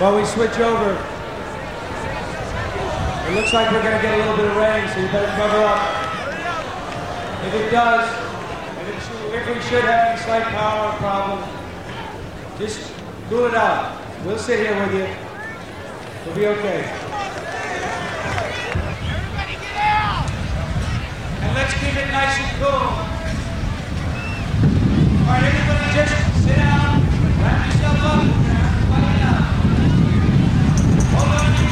While we switch over, it looks like we're going to get a little bit of rain, so you better cover up. If it does, if we should have any slight power problem, just cool it out. We'll sit here with you. We'll be okay. Everybody get out! And let's keep it nice and cool. All right, everybody just sit down, wrap yourself up, fight it out. Hold on.